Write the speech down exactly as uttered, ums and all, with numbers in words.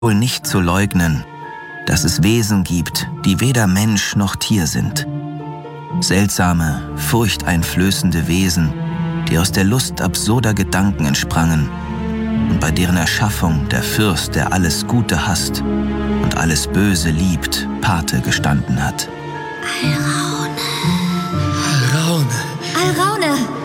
wohl nicht zu leugnen, dass es Wesen gibt, die weder Mensch noch Tier sind. Seltsame, furchteinflößende Wesen, die aus der Lust absurder Gedanken entsprangen und bei deren Erschaffung der Fürst, der alles Gute hasst und alles Böse liebt, Pate gestanden hat. Alraune. Alraune. Alraune.